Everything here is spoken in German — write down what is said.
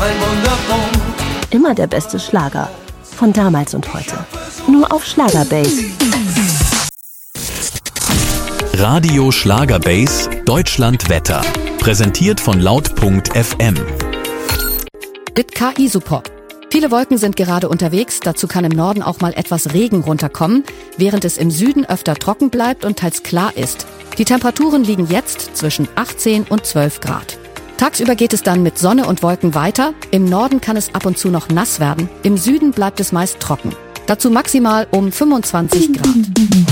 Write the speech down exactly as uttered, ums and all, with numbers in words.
ein Wunderpunkt. Immer der beste Schlager. Von damals und heute. Nur auf Schlagerbase. Radio Schlagerbase Deutschland Wetter. Präsentiert von laut punkt f m. Mit K I-Support. Viele Wolken sind gerade unterwegs, dazu kann im Norden auch mal etwas Regen runterkommen, während es im Süden öfter trocken bleibt und teils klar ist. Die Temperaturen liegen jetzt zwischen achtzehn und zwölf Grad. Tagsüber geht es dann mit Sonne und Wolken weiter. Im Norden kann es ab und zu noch nass werden, im Süden bleibt es meist trocken. Dazu maximal um fünfundzwanzig Grad.